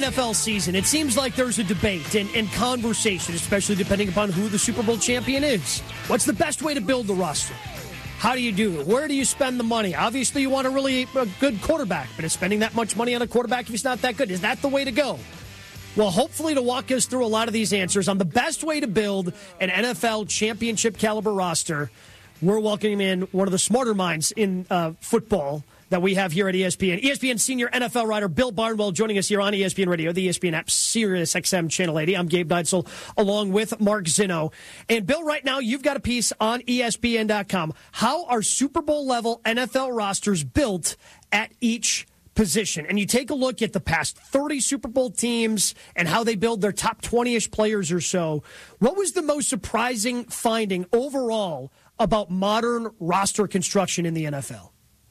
NFL season, it seems like there's a debate and conversation, especially depending upon who the Super Bowl champion is. What's the best way to build the roster? How do you do it? Where do you spend the money? Obviously, you want a good quarterback, but is spending that much money on a quarterback if he's not that good? Is that the way to go? Well, hopefully to walk us through a lot of these answers on the best way to build an NFL championship caliber roster, we're welcoming in one of the smarter minds in football that we have here at ESPN. ESPN senior NFL writer Bill Barnwell joining us here on ESPN Radio, the ESPN app, Sirius XM Channel 80. I'm Gabe Neitzel along with Mark Zinno. And Bill, right now you've got a piece on ESPN.com. How are Super Bowl level NFL rosters built at each position? And you take a look at the past 30 Super Bowl teams and how they build their top 20-ish players or so. What was the most surprising finding overall about modern roster construction in the NFL?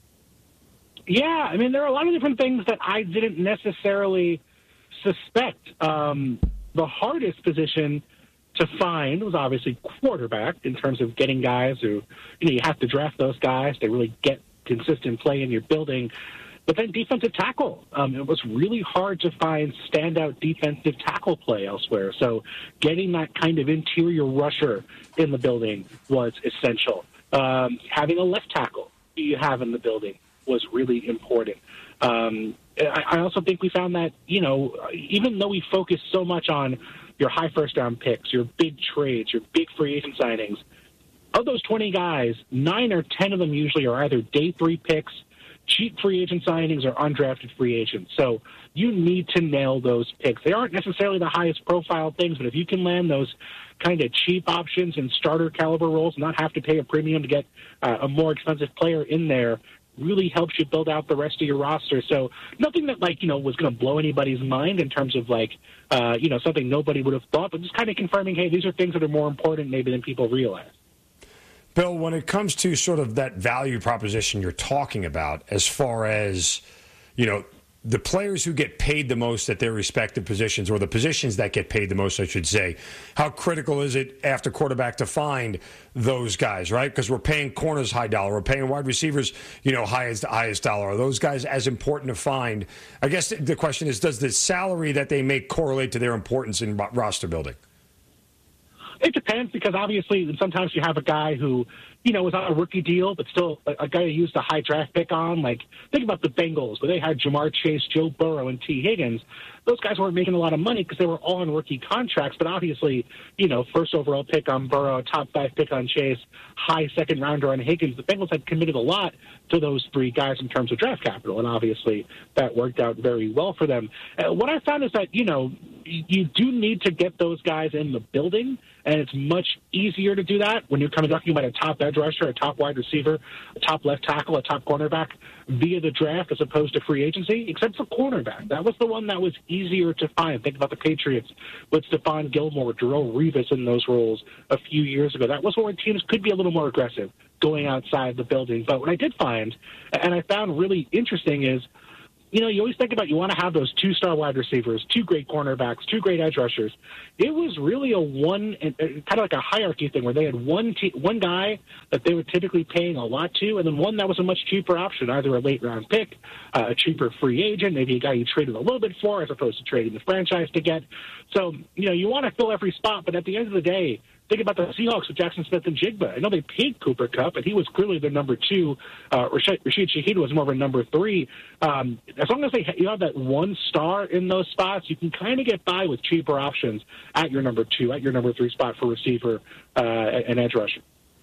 Yeah, I mean, there are a lot of different things that I didn't necessarily suspect. The hardest position to find was obviously quarterback in terms of getting guys who, you have to draft those guys. They really get consistent play in your building. But then defensive tackle. It was really hard to find standout defensive tackle play elsewhere. So getting that kind of interior rusher in the building was essential. Having a left tackle you have in the building was really important. I also think we found that, even though we focus so much on your high first-round picks, your big trades, your big free agent signings, of those 20 guys, 9 or 10 of them usually are either day 3 picks, cheap free agent signings, or undrafted free agents. So you need to nail those picks. They aren't necessarily the highest profile things, but if you can land those kind of cheap options in starter caliber roles and not have to pay a premium to get a more expensive player in there, really helps you build out the rest of your roster. So nothing that, was going to blow anybody's mind in terms of, something nobody would have thought, but just kind of confirming, hey, these are things that are more important maybe than people realize. Bill, when it comes to sort of that value proposition you're talking about, as far as, the players who get paid the most at their respective positions, or the positions that get paid the most, I should say, how critical is it after quarterback to find those guys, right? Because we're paying corners high dollar. We're paying wide receivers, highest dollar. Are those guys as important to find? I guess the question is, does the salary that they make correlate to their importance in roster building? It depends, because obviously sometimes you have a guy who, was on a rookie deal, but still a guy who used a high draft pick on. Think about the Bengals, where they had Jamar Chase, Joe Burrow, and T. Higgins. Those guys weren't making a lot of money because they were all on rookie contracts, but obviously, first overall pick on Burrow, top 5 pick on Chase, high second rounder on Higgins. The Bengals had committed a lot to those 3 guys in terms of draft capital, and obviously that worked out very well for them. What I found is that, you do need to get those guys in the building, and it's much easier to do that when you're talking about a top edge rusher, a top wide receiver, a top left tackle, a top cornerback via the draft as opposed to free agency, except for cornerback. That was the one that was easier to find. Think about the Patriots with Stephon Gilmore, Darrelle Revis in those roles a few years ago. That was where teams could be a little more aggressive going outside the building. But what I did find, and I found really interesting, is you always think about you want to have those 2-star wide receivers, 2 great cornerbacks, 2 great edge rushers. It was really a kind of like a hierarchy thing where they had one guy that they were typically paying a lot to, and then one that was a much cheaper option, either a late-round pick, a cheaper free agent, maybe a guy you traded a little bit for as opposed to trading the franchise to get. So, you want to fill every spot, but at the end of the day, think about the Seahawks with Jackson Smith and Jigba. I know they paid Cooper Kupp, but he was clearly their number 2. Rashid Shaheed was more of a number 3. As long as you have that 1 star in those spots, you can kind of get by with cheaper options at your number 2, at your number 3 spot for receiver and edge rusher.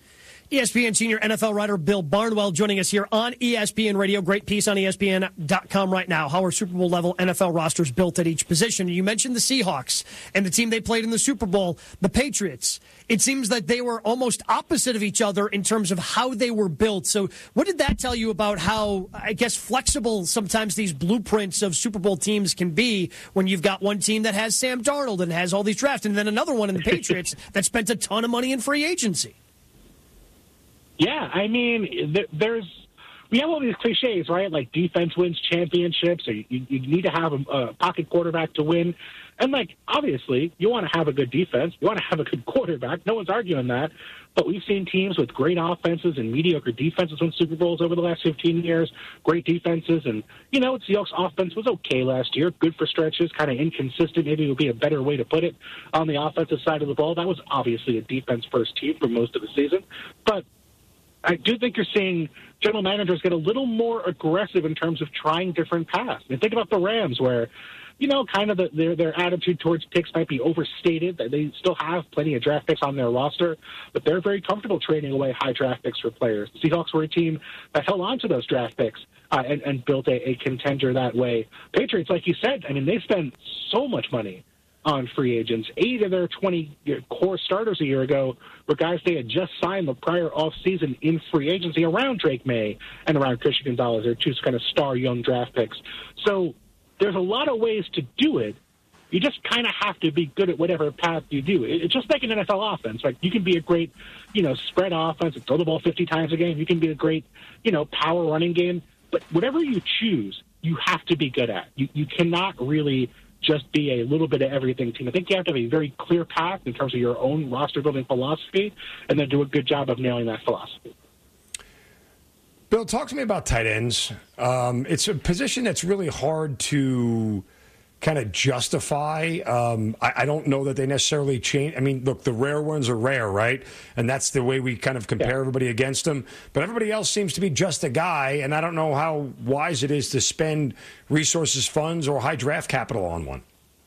ESPN senior NFL writer Bill Barnwell joining us here on ESPN Radio. Great piece on ESPN.com right now. How are Super Bowl level NFL rosters built at each position? You mentioned the Seahawks and the team they played in the Super Bowl, the Patriots. It seems that they were almost opposite of each other in terms of how they were built. So what did that tell you about how, I guess, flexible sometimes these blueprints of Super Bowl teams can be when you've got one team that has Sam Darnold and has all these drafts, and then another one in the Patriots that spent a ton of money in free agency? Yeah, I mean, there's we have all these cliches, right? Like defense wins championships, or you need to have a pocket quarterback to win. And, like, obviously, you want to have a good defense. You want to have a good quarterback. No one's arguing that. But we've seen teams with great offenses and mediocre defenses win Super Bowls over the last 15 years, great defenses. And, you know, Seahawks offense was okay last year, good for stretches, kind of inconsistent. Maybe it would be a better way to put it on the offensive side of the ball. That was obviously a defense-first team for most of the season. But I do think you're seeing general managers get a little more aggressive in terms of trying different paths. I mean, think about the Rams, where, you know, kind of their attitude towards picks might be overstated. They still have plenty of draft picks on their roster, but they're very comfortable trading away high draft picks for players. The Seahawks were a team that held on to those draft picks and built a contender that way. Patriots, like you said, I mean, they spent so much money on free agents. 8 of their 20 core starters a year ago were guys they had just signed the prior offseason in free agency around Drake May and around Christian Gonzalez. They're two kind of star young draft picks. So there's a lot of ways to do it. You just kind of have to be good at whatever path you do. It's just like an NFL offense. Like, you can be a great, you know, spread offense and throw the ball 50 times a game. You can be a great, you know, power running game. But whatever you choose, you have to be good at. You cannot really just be a little bit of everything team. I think you have to have a very clear path in terms of your own roster-building philosophy and then do a good job of nailing that philosophy. Bill, talk to me about tight ends. It's a position that's really hard to kind of justify. I don't know that they necessarily change. I mean, look, the rare ones are rare, right? And that's the way we kind of compare everybody against them. But everybody else seems to be just a guy, and I don't know how wise it is to spend resources, funds, or high draft capital on one.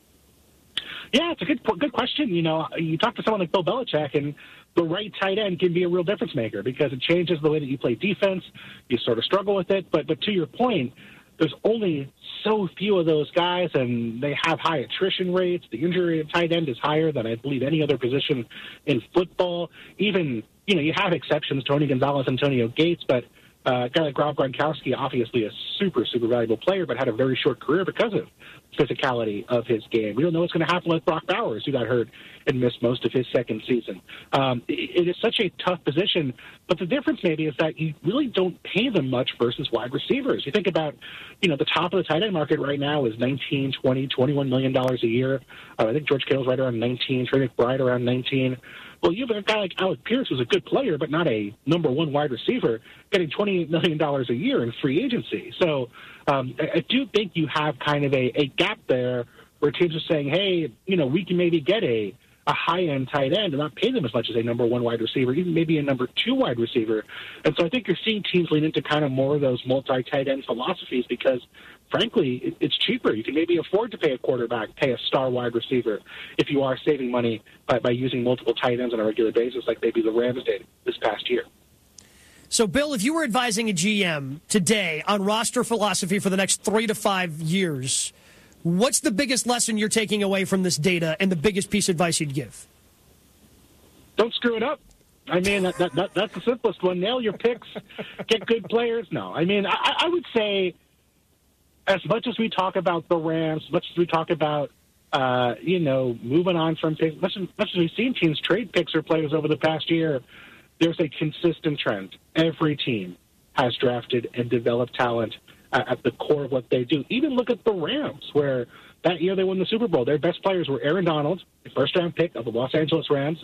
Yeah, it's a good question. You know, you talk to someone like Bill Belichick, and the right tight end can be a real difference maker because it changes the way that you play defense. You sort of struggle with it. But to your point, there's only so few of those guys, and they have high attrition rates. The injury rate of tight end is higher than I believe any other position in football. Even, you know, you have exceptions, Tony Gonzalez, Antonio Gates, but a guy like Rob Gronkowski, obviously a super, super valuable player, but had a very short career because of physicality of his game. We don't know what's going to happen with Brock Bowers, who got hurt and missed most of his second season. It is such a tough position, but the difference maybe is that you really don't pay them much versus wide receivers. You think about, you know, the top of the tight end market right now is $19, $20, $21 million a year. I think George Kittle's right around 19, Trey McBride around 19. Well, you have a guy like Alec Pierce, who's a good player, but not a number one wide receiver, getting $28 million a year in free agency. So I do think you have kind of a gap there where teams are saying, hey, you know, we can maybe get a high-end tight end and not pay them as much as a number one wide receiver, even maybe a number two wide receiver. And so I think you're seeing teams lean into kind of more of those multi-tight end philosophies because, frankly, it's cheaper. You can maybe afford to pay a quarterback, pay a star wide receiver if you are saving money by using multiple tight ends on a regular basis like maybe the Rams did this past year. So, Bill, if you were advising a GM today on roster philosophy for the next 3 to 5 years, what's the biggest lesson you're taking away from this data and the biggest piece of advice you'd give? Don't screw it up. I mean, that's the simplest one. Nail your picks, get good players. No, I mean, I would say as much as we talk about the Rams, as much as we talk about, you know, moving on from picks, much as we've seen teams trade picks or players over the past year, there's a consistent trend. Every team has drafted and developed talent at the core of what they do. Even look at the Rams, where that year they won the Super Bowl. Their best players were Aaron Donald, a first-round pick of the Los Angeles Rams,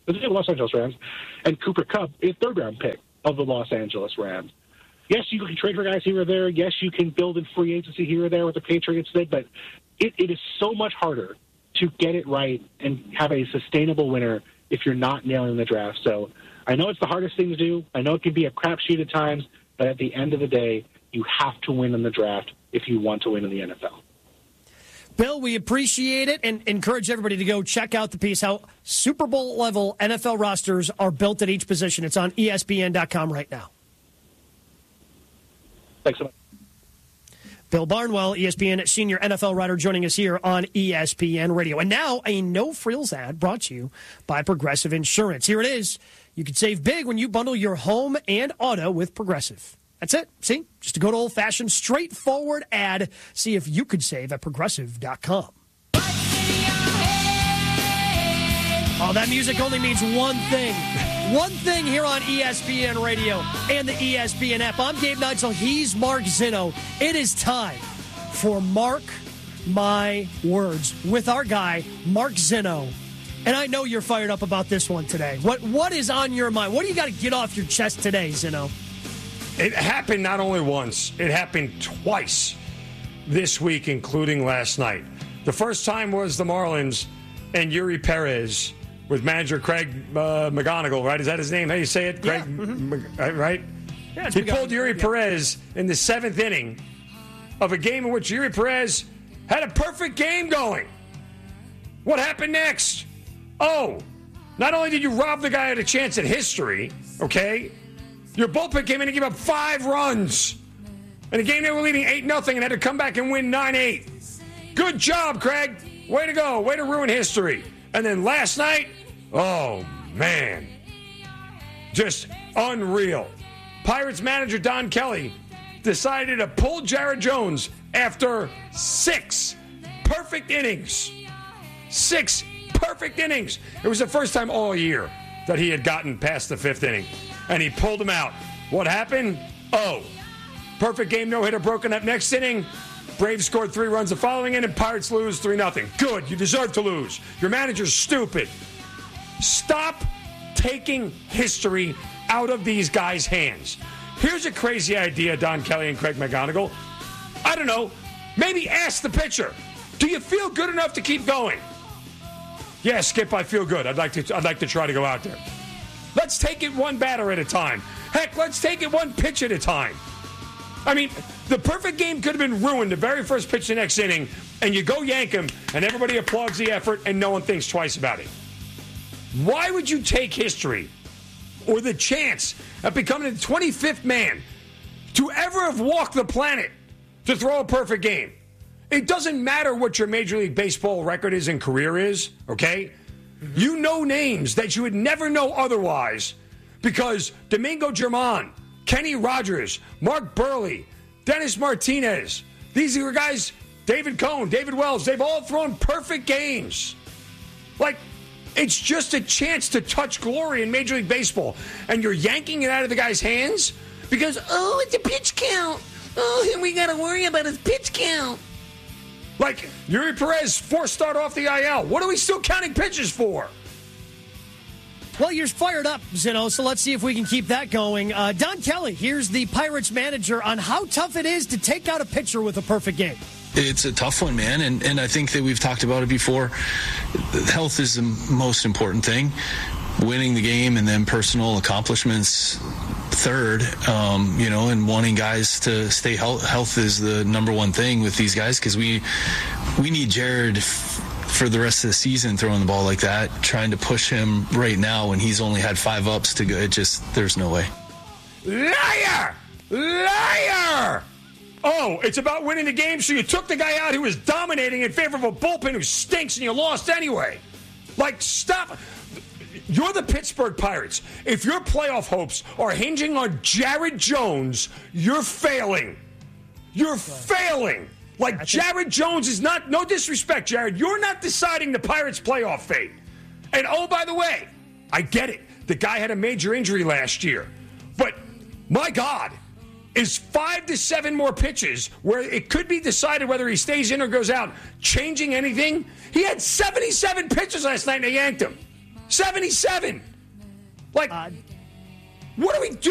and Cooper Kupp, a third-round pick of the Los Angeles Rams. Yes, you can trade for guys here or there. Yes, you can build in free agency here or there what the Patriots did, but it is so much harder to get it right and have a sustainable winner if you're not nailing the draft. So I know it's the hardest thing to do. I know it can be a crapshoot at times, but at the end of the day, you have to win in the draft if you want to win in the NFL. Bill, we appreciate it and encourage everybody to go check out the piece, how Super Bowl-level NFL rosters are built at each position. It's on ESPN.com right now. Thanks so much. Bill Barnwell, ESPN senior NFL writer, joining us here on ESPN Radio. And now a no-frills ad brought to you by Progressive Insurance. Here it is. You can save big when you bundle your home and auto with Progressive. That's it. See? Just a good old-fashioned, straightforward ad. See if you could save at Progressive.com. Oh, that music only means one thing. One thing here on ESPN Radio and the ESPN app. I'm Gabe Neitzel. He's Mark Zinno. It is time for Mark My Words with our guy, Mark Zinno. And I know you're fired up about this one today. What is on your mind? What do you got to get off your chest today, Zinno? It happened not only once, it happened twice this week, including last night. The first time was the Marlins and Yuri Perez with manager Craig McGonigal, right? Is that his name? How do you say it? Craig, right? Yeah, he pulled Yuri Perez in the 7th inning of a game in which Yuri Perez had a perfect game going. What happened next? Oh, not only did you rob the guy of a chance at history, okay, your bullpen came in and gave up 5 runs. In a game they were leading 8-0 and had to come back and win 9-8. Good job, Craig. Way to go. Way to ruin history. And then last night, oh, man, just unreal. Pirates manager Don Kelly decided to pull Jared Jones after 6 perfect innings. 6 perfect innings. It was the first time all year that he had gotten past the 5th inning. And he pulled him out. What happened? Oh, perfect game, no-hitter broken up next inning. Braves scored 3 runs the following inning. Pirates lose 3-0. Good. You deserve to lose. Your manager's stupid. Stop taking history out of these guys' hands. Here's a crazy idea, Don Kelly and Craig McGonigal. I don't know. Maybe ask the pitcher, do you feel good enough to keep going? Yeah, Skip, I feel good. I'd like to try to go out there. Let's take it one batter at a time. Heck, let's take it one pitch at a time. I mean, the perfect game could have been ruined the very first pitch the next inning, and you go yank him, and everybody applauds the effort, and no one thinks twice about it. Why would you take history or the chance of becoming the 25th man to ever have walked the planet to throw a perfect game? It doesn't matter what your Major League Baseball record is and career is, okay? You know names that you would never know otherwise because Domingo Germán, Kenny Rogers, Mark Burley, Dennis Martinez, these are guys, David Cohn, David Wells, they've all thrown perfect games. Like, it's just a chance to touch glory in Major League Baseball. And you're yanking it out of the guy's hands because, oh, it's a pitch count. Oh, and we got to worry about his pitch count. Like, Yuri Perez, 4-start off the IL. What are we still counting pitches for? Well, you're fired up, Zinno, so let's see if we can keep that going. Don Kelly, here's the Pirates manager on how tough it is to take out a pitcher with a perfect game. It's a tough one, man, and I think that we've talked about it before. Health is the most important thing. Winning the game and then personal accomplishments third, and wanting guys to stay health is the number one thing with these guys because we need Jared for the rest of the season throwing the ball like that, trying to push him right now when he's only had 5 ups to go. There's no way. Liar! Liar! Oh, it's about winning the game, so you took the guy out who was dominating in favor of a bullpen who stinks and you lost anyway. Like, stop. You're the Pittsburgh Pirates. If your playoff hopes are hinging on Jared Jones, you're failing. You're failing. Like, Jared Jones is not, no disrespect, Jared, you're not deciding the Pirates' playoff fate. And, oh, by the way, I get it. The guy had a major injury last year. But, my God, is 5 to 7 more pitches where it could be decided whether he stays in or goes out changing anything? He had 77 pitches last night and they yanked him. 77. Like, what are we doing?